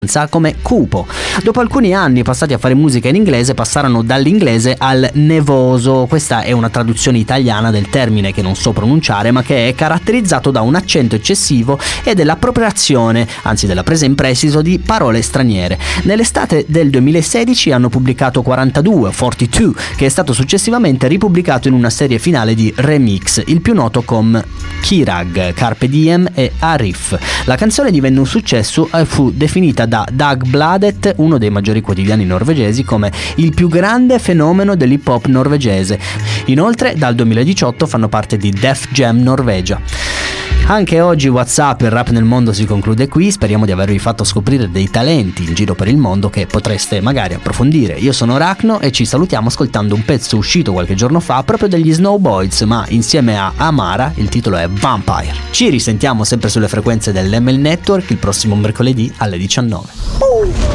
come cupo. Dopo alcuni anni passati a fare musica in inglese, passarono dall'inglese al nevoso. Questa è una traduzione italiana del termine che non so pronunciare, ma che è caratterizzato da un accento eccessivo e dell'appropriazione, anzi della presa in prestito di parole straniere. Nell'estate del 2016 hanno pubblicato 42, che è stato successivamente ripubblicato in una serie finale di remix, il più noto con Kirag, Carpe Diem e Arif. La canzone divenne un successo e fu definita da Dagbladet, uno dei maggiori quotidiani norvegesi, come il più grande fenomeno dell'hip hop norvegese. Inoltre dal 2018 fanno parte di Def Jam Norvegia. Anche oggi WhatsApp, il rap nel mondo si conclude qui. Speriamo di avervi fatto scoprire dei talenti in giro per il mondo che potreste magari approfondire. Io sono Rachno e ci salutiamo ascoltando un pezzo uscito qualche giorno fa proprio degli Snowboys, ma insieme a Amara. Il titolo è Vampire. Ci risentiamo sempre sulle frequenze dell'ML Network il prossimo mercoledì alle 19.